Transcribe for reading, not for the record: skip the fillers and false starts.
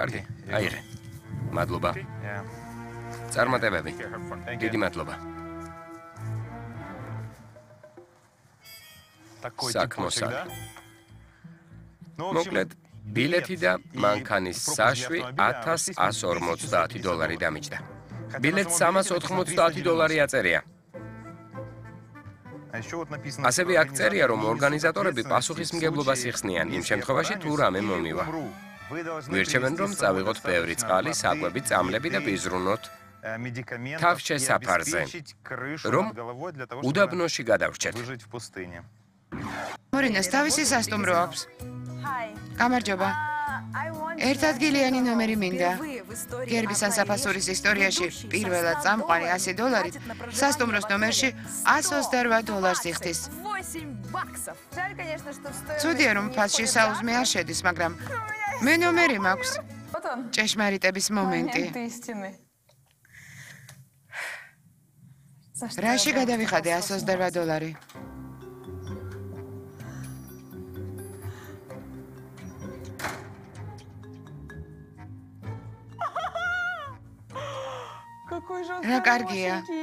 კარგი, აიღე. მადლობა. წარმატებები. დიდი მადლობა. საქმოსად. მოკლედ, ბილეთი და მანქანის საშვი $1150 დამიჯდა. ბილეთს $390 აწერია. ასევე აქ წერია, რომ ორგანიზატორები პასუხისმგებლობას იხსნიან იმ შემთხვევაში, თუ რამე მომივა. გვირჩევენ, რომ წავიღოთ ბევრი წყალი, საკვები, წამლები და ვიზრუნოთ თავშესაფარზე, რომ უდაბნოში გადავრჩეთ. მორინას თავისი სასტუმრო აქვს. გამარჯობა. ერთადგილიანი ნომერი მინდა. გერბის ან საფასურის ისტორიაში პირველად წამყვანი $100, სასტუმროს ნომერში $128 იხდის. ცუდია, რომ ფასში საუზმე არ შედის, მაგრამ მე ნომერი მაქვს. ჭეშმარიტების მომენტი. რაში გადავიხადე $128? რა კარგია.